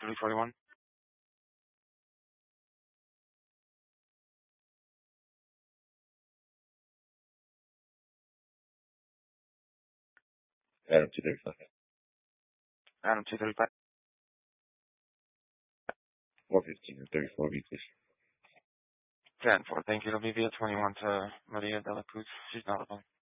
341. Adam 235. Adam 235. 415 and 34 weekly. 10-4. Thank you. It'll be via 21 to Maria de la Cruz. She's not alone.